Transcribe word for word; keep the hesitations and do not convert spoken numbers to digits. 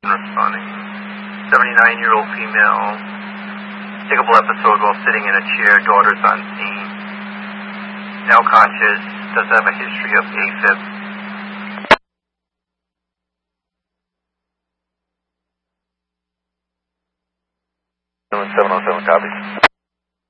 Responding. seventy-nine-year-old female. Tickable episode while sitting in a chair. Daughter's on scene. Now conscious. Does have a history of AFib. seven oh seven, copy.